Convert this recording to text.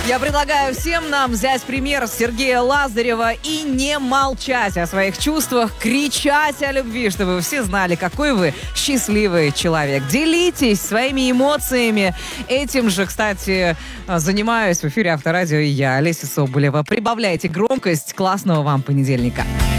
Я предлагаю всем нам взять пример с Сергея Лазарева и не молчать о своих чувствах, кричать о любви, чтобы вы все знали, какой вы счастливый человек. Делитесь своими эмоциями. Этим же, кстати, занимаюсь в эфире Авторадио и я, Олеся Соболева. Прибавляйте громкость. Классного вам понедельника.